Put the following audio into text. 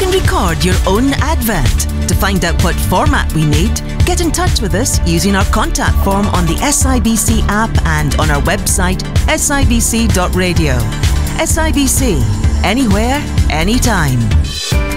can record your own advert. To find out what format we need, get in touch with us using our contact form on the SIBC app and on our website sibc.radio. SIBC, anywhere, anytime.